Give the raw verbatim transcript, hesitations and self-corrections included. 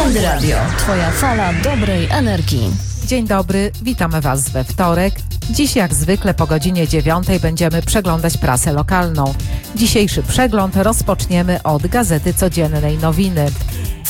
Halo Radio, twoja fala dobrej energii. Dzień dobry, witamy Was we wtorek. Dziś jak zwykle po godzinie dziewiątej będziemy przeglądać prasę lokalną. Dzisiejszy przegląd rozpoczniemy od Gazety Codziennej Nowiny.